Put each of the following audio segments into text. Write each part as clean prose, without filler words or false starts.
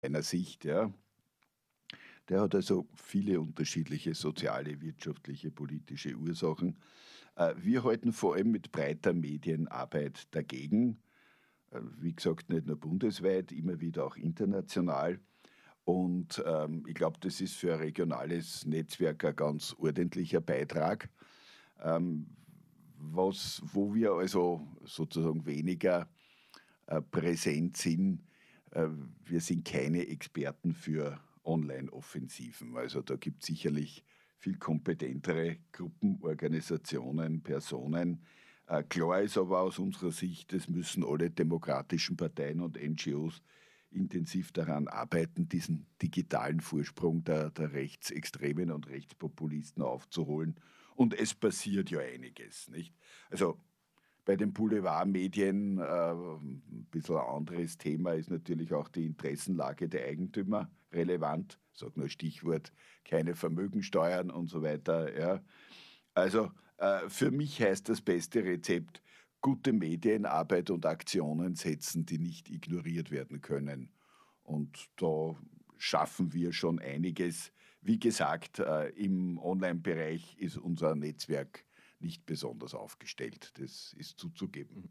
meiner Sicht, ja. Der hat also viele unterschiedliche soziale, wirtschaftliche, politische Ursachen. Wir halten vor allem mit breiter Medienarbeit dagegen. Wie gesagt, nicht nur bundesweit, immer wieder auch international. Und ich glaube, das ist für ein regionales Netzwerk ein ganz ordentlicher Beitrag. Ähm, wo wir also sozusagen weniger präsent sind, äh, wir sind keine Experten für Online-Offensiven. Also da gibt es sicherlich viel kompetentere Gruppen, Organisationen, Personen. Klar ist aber aus unserer Sicht, es müssen alle demokratischen Parteien und NGOs intensiv daran arbeiten, diesen digitalen Vorsprung der Rechtsextremen und Rechtspopulisten aufzuholen. Und es passiert ja einiges, nicht? Also bei den Boulevardmedien ein bisschen ein anderes Thema ist natürlich auch die Interessenlage der Eigentümer relevant. Ich sage nur Stichwort keine Vermögensteuern und so weiter. Ja. Also für mich heißt das beste Rezept, gute Medienarbeit und Aktionen setzen, die nicht ignoriert werden können. Und da schaffen wir schon einiges. Wie gesagt, im Online-Bereich ist unser Netzwerk nicht besonders aufgestellt. Das ist zuzugeben.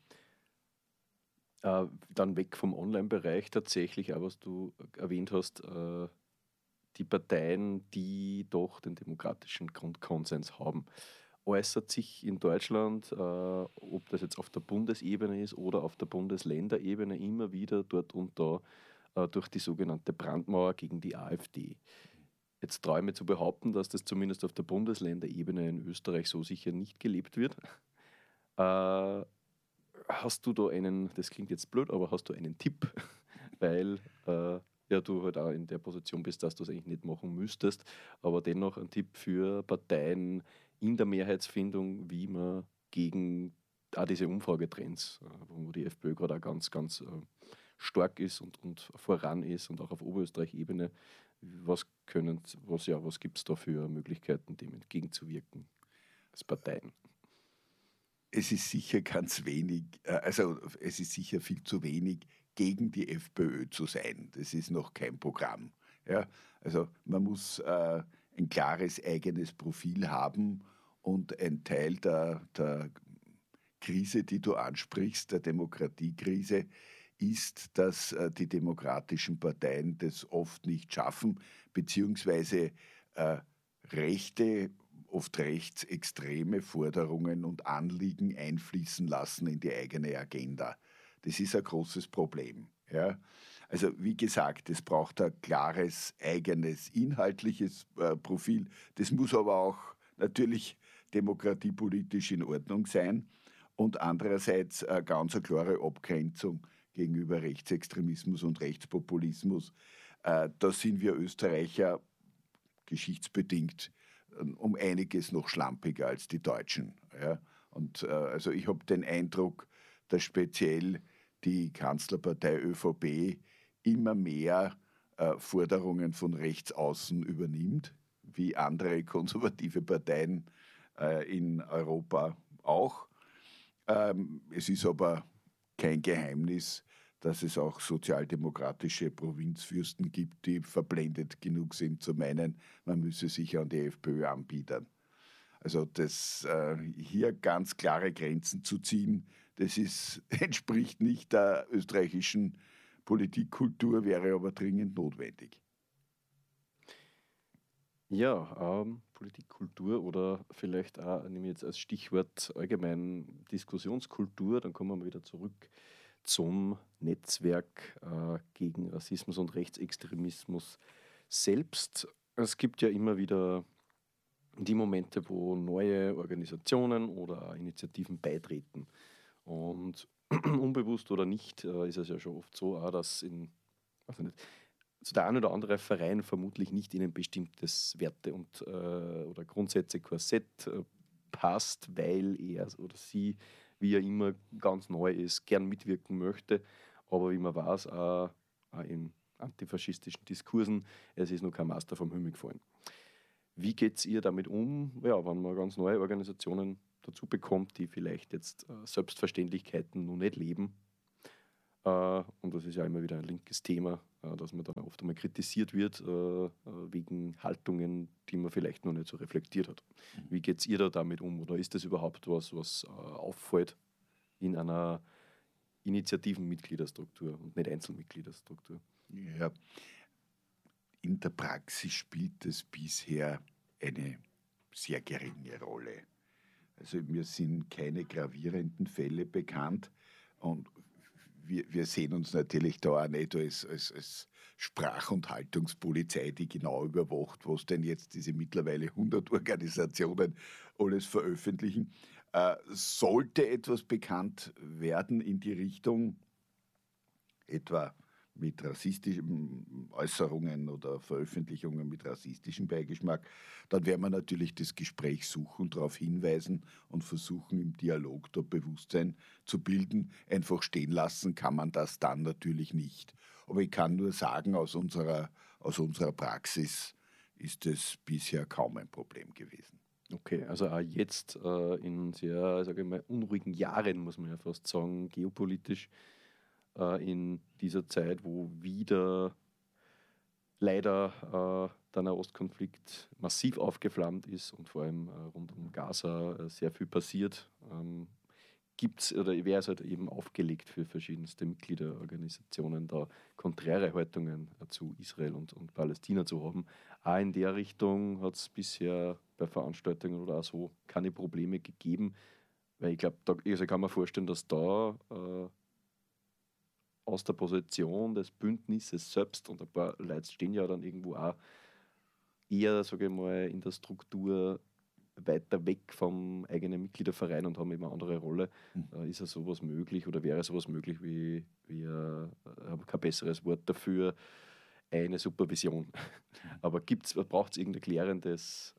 Dann weg vom Online-Bereich tatsächlich, auch was du erwähnt hast, die Parteien, die doch den demokratischen Grundkonsens haben. Äußert sich in Deutschland, ob das jetzt auf der Bundesebene ist oder auf der Bundesländerebene, immer wieder dort und da durch die sogenannte Brandmauer gegen die AfD. Jetzt traue ich mir zu behaupten, dass das zumindest auf der Bundesländerebene in Österreich so sicher nicht gelebt wird. Äh, Hast du da einen, das klingt jetzt blöd, aber hast du einen Tipp? Weil ja, du halt auch in der Position bist, dass du es eigentlich nicht machen müsstest, aber dennoch ein Tipp für Parteien in der Mehrheitsfindung, wie man gegen auch diese Umfragetrends, wo die FPÖ gerade auch ganz stark ist und voran ist und auch auf Oberösterreich-Ebene, was gibt es da für Möglichkeiten, dem entgegenzuwirken als Parteien? Es ist sicher ganz wenig, also es ist sicher viel zu wenig, gegen die FPÖ zu sein. Das ist noch kein Programm. Ja? Also man muss ein klares eigenes Profil haben und ein Teil der Krise, die du ansprichst, der Demokratiekrise, ist, dass die demokratischen Parteien das oft nicht schaffen, beziehungsweise äh, rechte, oft rechtsextreme Forderungen und Anliegen einfließen lassen in die eigene Agenda. Das ist ein großes Problem. Ja? Also wie gesagt, es braucht ein klares, eigenes, inhaltliches Profil. Das muss aber auch natürlich demokratiepolitisch in Ordnung sein und andererseits eine ganz klare Abgrenzung gegenüber Rechtsextremismus und Rechtspopulismus. Da sind wir Österreicher geschichtsbedingt um einiges noch schlampiger als die Deutschen. Ja. Und also ich habe den Eindruck, dass speziell die Kanzlerpartei ÖVP immer mehr Forderungen von rechts außen übernimmt, wie andere konservative Parteien in Europa auch. Es ist aber kein Geheimnis, dass es auch sozialdemokratische Provinzfürsten gibt, die verblendet genug sind zu meinen, man müsse sich an die FPÖ anbiedern. Also hier ganz klare Grenzen zu ziehen, entspricht nicht der österreichischen Politikkultur, wäre aber dringend notwendig. Ja, Politikkultur oder vielleicht auch, nehme ich jetzt als Stichwort allgemein Diskussionskultur, dann kommen wir mal wieder zurück zum Netzwerk gegen Rassismus und Rechtsextremismus selbst. Es gibt ja immer wieder die Momente, wo neue Organisationen oder Initiativen beitreten. Und unbewusst oder nicht, ist es ja schon oft so, auch, dass weiß ich nicht, so der ein oder andere Verein vermutlich nicht in ein bestimmtes Werte- und oder Grundsätze-Korsett passt, weil er oder sie, wie er immer ganz neu ist, gern mitwirken möchte. Aber wie man weiß, auch in antifaschistischen Diskursen, es ist noch kein Master vom Himmel gefallen. Wie geht ihr damit um, ja, wenn man ganz neue Organisationen dazu bekommt, die vielleicht jetzt Selbstverständlichkeiten noch nicht leben? Und das ist ja immer wieder ein linkes Thema, dass man dann oft einmal kritisiert wird wegen Haltungen, die man vielleicht noch nicht so reflektiert hat. Wie geht ihr da damit um? Oder ist das überhaupt was auffällt in einer Initiativenmitgliederstruktur und nicht Einzelmitgliederstruktur? Ja, in der Praxis spielt es bisher eine sehr geringe Rolle. Also mir sind keine gravierenden Fälle bekannt und wir sehen uns natürlich da auch nicht als Sprach- und Haltungspolizei, die genau überwacht, was denn jetzt diese mittlerweile 100 Organisationen alles veröffentlichen. Sollte etwas bekannt werden in die Richtung, etwa mit rassistischen Äußerungen oder Veröffentlichungen mit rassistischem Beigeschmack, dann werden wir natürlich das Gespräch suchen, darauf hinweisen und versuchen im Dialog da Bewusstsein zu bilden. Einfach stehen lassen kann man das dann natürlich nicht. Aber ich kann nur sagen, aus unserer Praxis ist es bisher kaum ein Problem gewesen. Okay, also auch jetzt in sehr, sage ich mal, unruhigen Jahren, muss man ja fast sagen, geopolitisch, in dieser Zeit, wo wieder leider der Nahostkonflikt massiv aufgeflammt ist und vor allem rund um Gaza sehr viel passiert, gibt's oder wäre es halt eben aufgelegt für verschiedenste Mitgliederorganisationen, da konträre Haltungen zu Israel und Palästina zu haben. Auch in der Richtung hat es bisher bei Veranstaltungen oder auch so keine Probleme gegeben, weil ich glaube, also kann man vorstellen, dass da aus der Position des Bündnisses selbst und ein paar Leute stehen ja dann irgendwo auch eher, sage ich mal, in der Struktur weiter weg vom eigenen Mitgliederverein und haben immer eine andere Rolle. Ist ja sowas möglich oder wäre sowas möglich wie habe kein besseres Wort dafür, eine Supervision. Aber braucht es irgendein klärendes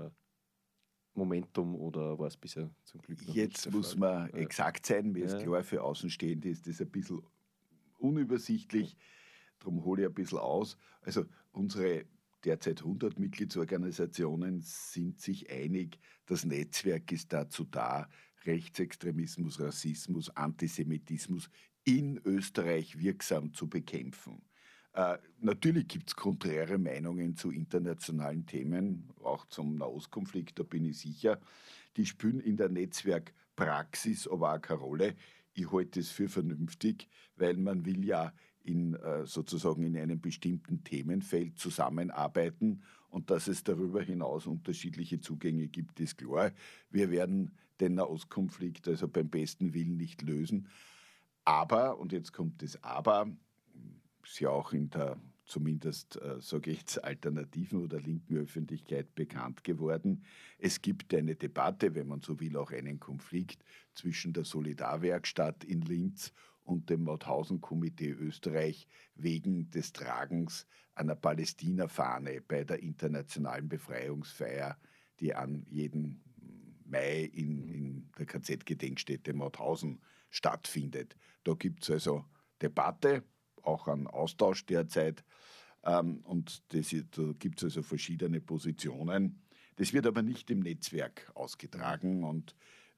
Momentum oder war es bisher zum Glück noch nicht Jetzt der muss Fall? man exakt sein. Mir ist Ja. klar, für Außenstehende ist das ein bisschen unübersichtlich. Darum hole ich ein bisschen aus. Also unsere derzeit 100 Mitgliedsorganisationen sind sich einig, das Netzwerk ist dazu da, Rechtsextremismus, Rassismus, Antisemitismus in Österreich wirksam zu bekämpfen. Natürlich gibt es konträre Meinungen zu internationalen Themen, auch zum Nahostkonflikt, da bin ich sicher. Die spielen in der Netzwerkpraxis aber auch keine Rolle. Ich halte es für vernünftig, weil man will ja sozusagen in einem bestimmten Themenfeld zusammenarbeiten und dass es darüber hinaus unterschiedliche Zugänge gibt, ist klar. Wir werden den Nahostkonflikt also beim besten Willen nicht lösen. Aber, und jetzt kommt das Aber, ist ja auch in der zumindest, sage ich jetzt, alternativen oder linken Öffentlichkeit bekannt geworden. Es gibt eine Debatte, wenn man so will, auch einen Konflikt zwischen der Solidarwerkstatt in Linz und dem Mauthausen-Komitee Österreich wegen des Tragens einer Palästina-Fahne bei der internationalen Befreiungsfeier, die an jeden Mai in der KZ-Gedenkstätte Mauthausen stattfindet. Da gibt es also Debatte, auch an Austausch derzeit. Und da gibt es also verschiedene Positionen. Das wird aber nicht im Netzwerk ausgetragen und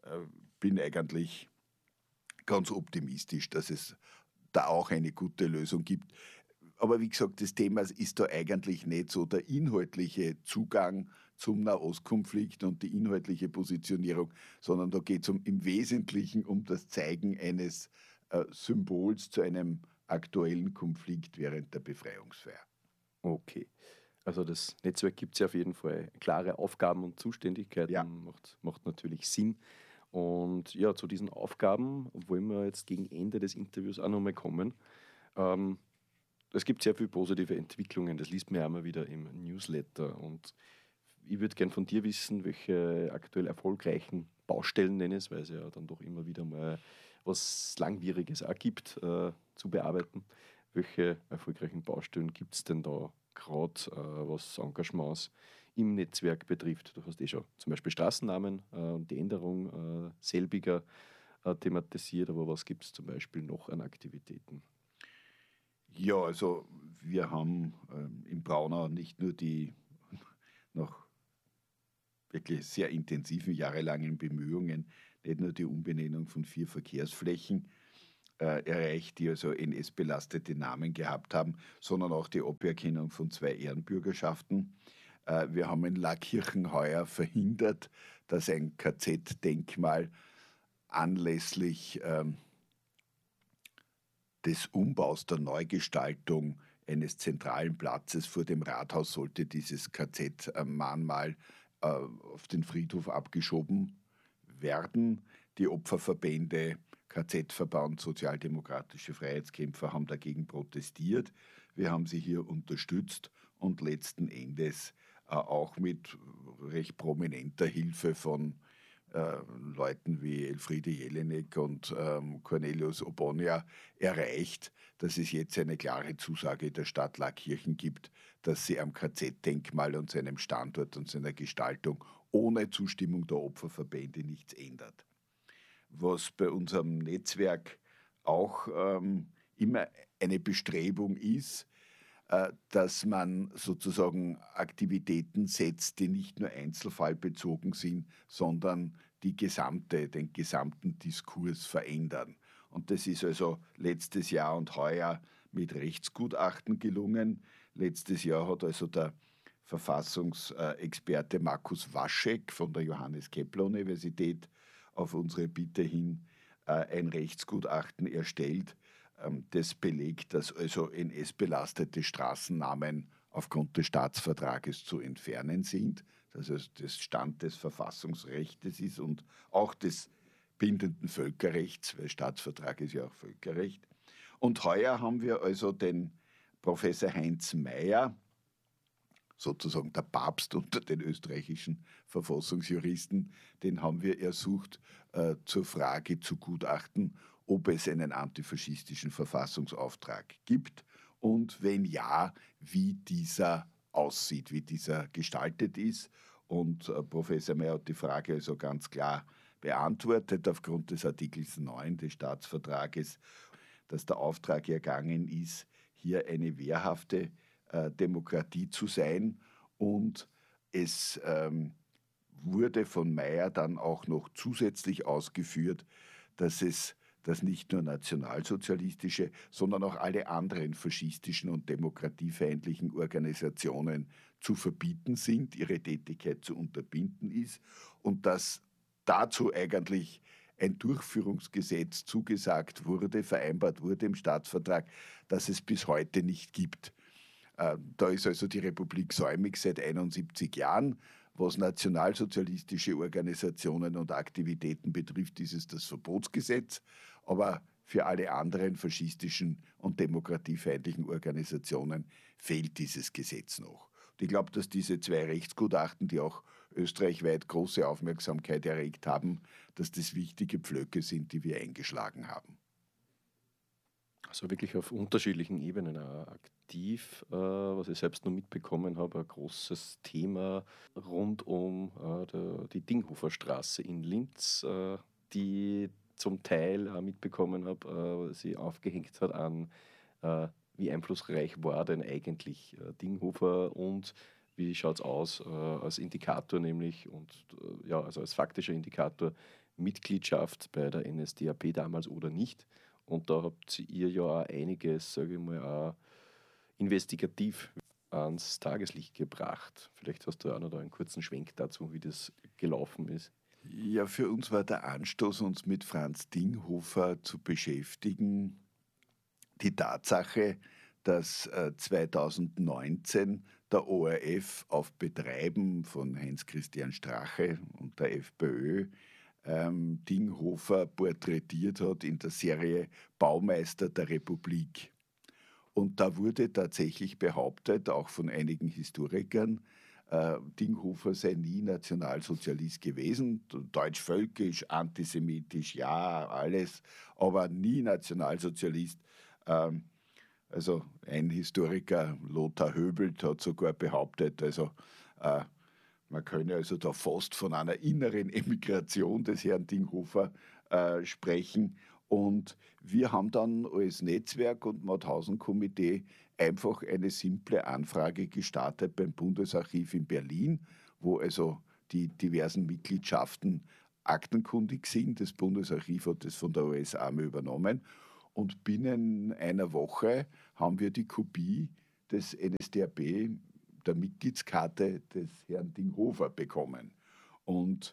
bin eigentlich ganz optimistisch, dass es da auch eine gute Lösung gibt. Aber wie gesagt, das Thema ist da eigentlich nicht so der inhaltliche Zugang zum Nahostkonflikt und die inhaltliche Positionierung, sondern da geht es im Wesentlichen um das Zeigen eines Symbols zu einem aktuellen Konflikt während der Befreiungsfeier. Okay. Also das Netzwerk gibt es ja auf jeden Fall klare Aufgaben und Zuständigkeiten, Ja. macht natürlich Sinn. Und ja, zu diesen Aufgaben wollen wir jetzt gegen Ende des Interviews auch nochmal kommen. Es gibt sehr viele positive Entwicklungen, das liest man ja immer wieder im Newsletter. Und ich würde gern von dir wissen, welche aktuell erfolgreichen Baustellen nenne es, weil es ja dann doch immer wieder mal was Langwieriges auch gibt zu bearbeiten. Welche erfolgreichen Baustellen gibt es denn da gerade, was Engagements im Netzwerk betrifft? Du hast schon zum Beispiel Straßennamen und die Änderung selbiger thematisiert, aber was gibt es zum Beispiel noch an Aktivitäten? Ja, also wir haben in Braunau nicht nur die nach wirklich sehr intensiven jahrelangen Bemühungen, nicht nur die Umbenennung von 4 Verkehrsflächen, erreicht, die also NS-belastete Namen gehabt haben, sondern auch die Aberkennung von 2 Ehrenbürgerschaften. Wir haben in Laakirchen heuer verhindert, dass ein KZ-Denkmal anlässlich des Umbaus, der Neugestaltung eines zentralen Platzes vor dem Rathaus sollte dieses KZ-Mahnmal auf den Friedhof abgeschoben werden. Die Opferverbände, KZ-Verband, Sozialdemokratische Freiheitskämpfer haben dagegen protestiert. Wir haben sie hier unterstützt und letzten Endes auch mit recht prominenter Hilfe von Leuten wie Elfriede Jelinek und Cornelius Obonia erreicht, dass es jetzt eine klare Zusage der Stadt Laakirchen gibt, dass sie am KZ-Denkmal und seinem Standort und seiner Gestaltung ohne Zustimmung der Opferverbände nichts ändert. Was bei unserem Netzwerk auch immer eine Bestrebung ist, dass man sozusagen Aktivitäten setzt, die nicht nur einzelfallbezogen sind, sondern den gesamten Diskurs verändern. Und das ist also letztes Jahr und heuer mit Rechtsgutachten gelungen. Letztes Jahr hat also der Verfassungsexperte Markus Waschek von der Johannes Kepler Universität auf unsere Bitte hin ein Rechtsgutachten erstellt, das belegt, dass also NS-belastete Straßennamen aufgrund des Staatsvertrages zu entfernen sind, dass es das Stand des Verfassungsrechts ist und auch des bindenden Völkerrechts, weil Staatsvertrag ist ja auch Völkerrecht. Und heuer haben wir also den Professor Heinz Mayer, sozusagen der Papst unter den österreichischen Verfassungsjuristen, den haben wir ersucht, zur Frage zu gutachten, ob es einen antifaschistischen Verfassungsauftrag gibt und wenn ja, wie dieser aussieht, wie dieser gestaltet ist. Und Professor Mayer hat die Frage also ganz klar beantwortet aufgrund des Artikels 9 des Staatsvertrages, dass der Auftrag ergangen ist, hier eine wehrhafte Demokratie zu sein. Und es wurde von Mayer dann auch noch zusätzlich ausgeführt, dass nicht nur nationalsozialistische, sondern auch alle anderen faschistischen und demokratiefeindlichen Organisationen zu verbieten sind, ihre Tätigkeit zu unterbinden ist und dass dazu eigentlich ein Durchführungsgesetz zugesagt wurde, vereinbart wurde im Staatsvertrag, das es bis heute nicht gibt. Da ist also die Republik säumig seit 71 Jahren. Was nationalsozialistische Organisationen und Aktivitäten betrifft, ist es das Verbotsgesetz. Aber für alle anderen faschistischen und demokratiefeindlichen Organisationen fehlt dieses Gesetz noch. Und ich glaube, dass diese 2 Rechtsgutachten, die auch österreichweit große Aufmerksamkeit erregt haben, dass das wichtige Pflöcke sind, die wir eingeschlagen haben. Also wirklich auf unterschiedlichen Ebenen aktiv, was ich selbst nur mitbekommen habe, ein großes Thema rund um die Dinghofer Straße in Linz, die zum Teil mitbekommen habe, sie aufgehängt hat an, wie einflussreich war denn eigentlich Dinghofer und wie schaut es aus als Indikator nämlich und ja, also als faktischer Indikator Mitgliedschaft bei der NSDAP damals oder nicht. Und da habt ihr ja auch einiges, sage ich mal, auch investigativ ans Tageslicht gebracht. Vielleicht hast du auch noch einen kurzen Schwenk dazu, wie das gelaufen ist. Ja, für uns war der Anstoß, uns mit Franz Dinghofer zu beschäftigen, die Tatsache, dass 2019 der ORF auf Betreiben von Heinz-Christian Strache und der FPÖ Dinghofer porträtiert hat in der Serie Baumeister der Republik. Und da wurde tatsächlich behauptet, auch von einigen Historikern, Dinghofer sei nie Nationalsozialist gewesen, deutsch-völkisch, antisemitisch, ja, alles, aber nie Nationalsozialist. Also ein Historiker, Lothar Höbelt, hat sogar behauptet, also man könne also da fast von einer inneren Emigration des Herrn Dinghofer sprechen. Und wir haben dann als Netzwerk und Mauthausen-Komitee einfach eine simple Anfrage gestartet beim Bundesarchiv in Berlin, wo also die diversen Mitgliedschaften aktenkundig sind. Das Bundesarchiv hat das von der US-Armee übernommen. und binnen einer Woche haben wir die Kopie des NSDAP, der Mitgliedskarte des Herrn Dinghofer bekommen. Und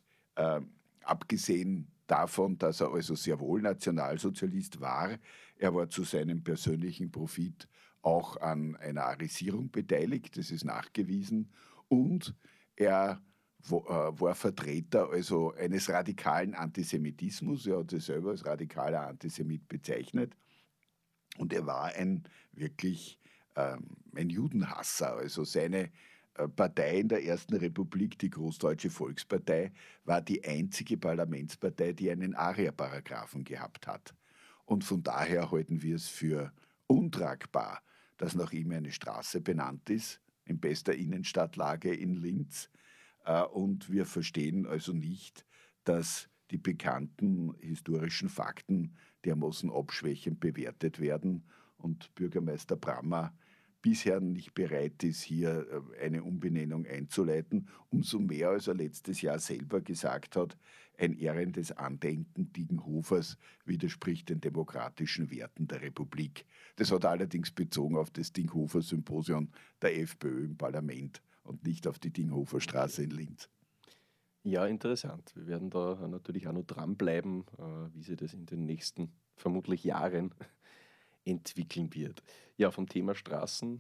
abgesehen davon, dass er also sehr wohl Nationalsozialist war, er war zu seinem persönlichen Profit auch an einer Arisierung beteiligt, das ist nachgewiesen, und er war Vertreter also eines radikalen Antisemitismus. Er hat sich selber als radikaler Antisemit bezeichnet. Und er war wirklich ein Judenhasser. Also seine Partei in der Ersten Republik, die Großdeutsche Volkspartei, war die einzige Parlamentspartei, die einen Aria-Paragraphen gehabt hat. Und von daher halten wir es für untragbar, dass nach ihm eine Straße benannt ist, in bester Innenstadtlage in Linz. Und wir verstehen also nicht, dass die bekannten historischen Fakten dermaßen abschwächend bewertet werden und Bürgermeister Brammer bisher nicht bereit ist, hier eine Umbenennung einzuleiten. Umso mehr, als er letztes Jahr selber gesagt hat, ein ehrendes Andenken Diegenhofers widerspricht den demokratischen Werten der Republik. Das hat er allerdings bezogen auf das Dinghofer-Symposion der FPÖ im Parlament und nicht auf die Dinghoferstraße in Linz. Ja, interessant. Wir werden da natürlich auch noch dranbleiben, wie sich das in den nächsten vermutlich Jahren entwickeln wird. Ja, vom Thema Straßen,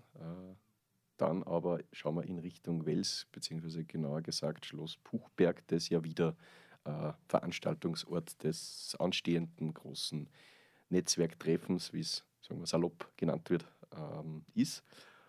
dann aber schauen wir in Richtung Wels, beziehungsweise genauer gesagt Schloss Puchberg, das ja wieder Veranstaltungsort des anstehenden großen Netzwerktreffens, wie es, sagen wir, salopp genannt wird, ist.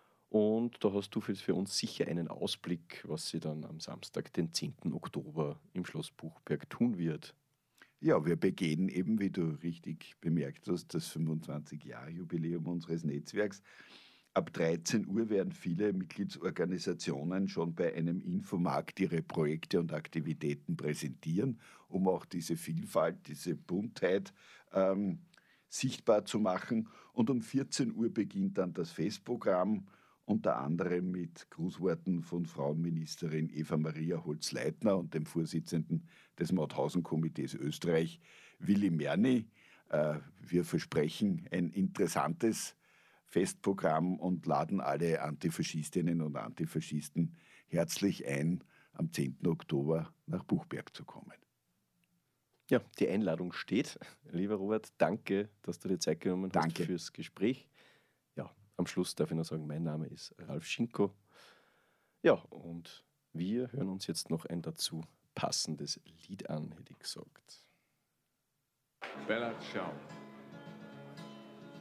Und da hast du für uns sicher einen Ausblick, was sie dann am Samstag, den 10. Oktober im Schloss Buchberg tun wird. Ja, wir begehen eben, wie du richtig bemerkt hast, das 25-Jahr-Jubiläum unseres Netzwerks. Ab 13 Uhr werden viele Mitgliedsorganisationen schon bei einem Infomarkt ihre Projekte und Aktivitäten präsentieren, um auch diese Vielfalt, diese Buntheit sichtbar zu machen. Und um 14 Uhr beginnt dann das Festprogramm, unter anderem mit Grußworten von Frauenministerin Eva-Maria Holz-Leitner und dem Vorsitzenden des Mauthausen-Komitees Österreich, Willi Merni. Wir versprechen ein interessantes Festprogramm und laden alle Antifaschistinnen und Antifaschisten herzlich ein, am 10. Oktober nach Buchberg zu kommen. Ja, die Einladung steht. Lieber Robert, danke, dass du dir Zeit genommen hast fürs Gespräch. Ja, am Schluss darf ich noch sagen, mein Name ist Ralf Schinko. Ja, und wir hören uns jetzt noch ein dazu passendes Lied an, hätte ich gesagt. Bella ciao.